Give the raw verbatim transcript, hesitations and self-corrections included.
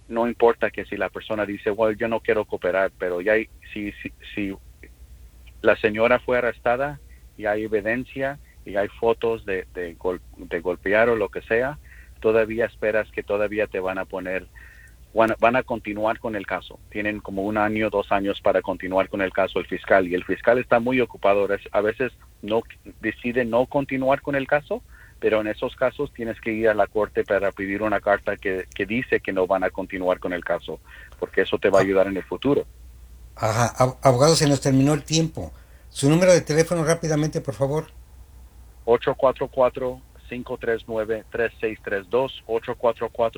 no importa que si la persona dice, well, yo no quiero cooperar, pero ya hay, si, si, si la señora fue arrestada y hay evidencia y hay fotos de, de, gol, de golpear o lo que sea, todavía esperas que todavía te van a poner, van, van a continuar con el caso. Tienen como un año, dos años para continuar con el caso el fiscal, y el fiscal está muy ocupado. A veces no decide no continuar con el caso, pero en esos casos tienes que ir a la corte para pedir una carta que, que dice que no van a continuar con el caso, porque eso te va a Ah, ayudar en el futuro. ajá, ab- abogado, se nos terminó el tiempo. Su número de teléfono rápidamente, por favor. ocho cuatro cuatro, cinco tres nueve, tres seis tres dos, ocho cuatro cuatro